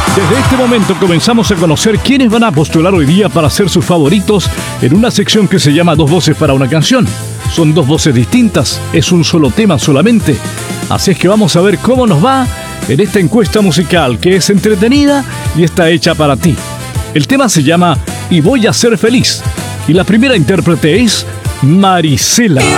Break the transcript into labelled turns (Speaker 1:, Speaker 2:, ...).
Speaker 1: Desde este momento comenzamos a conocer quiénes van a postular hoy día para ser sus favoritos en una sección que se llama Dos voces para una canción. Son dos voces distintas, es un solo tema solamente. Así es que vamos a ver cómo nos va en esta encuesta musical que es entretenida y está hecha para ti. El tema se llama Y voy a ser feliz y la primera intérprete es Marisela.